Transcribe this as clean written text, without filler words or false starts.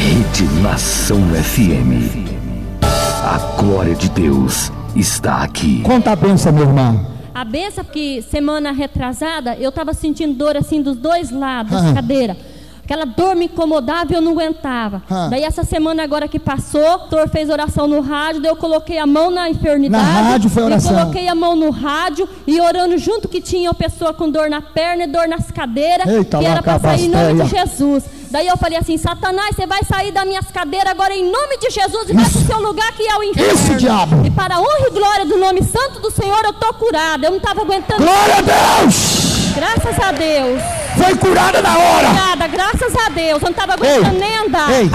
Rede Nação FM. A glória de Deus está aqui. Conta a bênção, meu irmão. A benção, porque semana retrasada eu estava sentindo dor assim dos dois lados da cadeira. Aquela dor me incomodava e eu não aguentava. Daí essa semana agora que passou, o doutor fez oração no rádio, daí eu coloquei a mão na enfermidade. Na rádio foi oração. E coloquei a mão no rádio e orando junto que tinha uma pessoa com dor na perna e dor nas cadeiras. Eita, que era para sair em nome de Bastéia. Jesus. Daí eu falei assim: Satanás, você vai sair das minhas cadeiras agora em nome de Jesus e vai pro seu lugar que é o inferno. Isso, diabo. E para a honra e glória do nome santo do Senhor eu estou curada. Eu não estava aguentando. Glória a Deus! Graças a Deus. Foi curada na hora. Curada, graças a Deus. Eu não estava aguentando nem andar. Ei.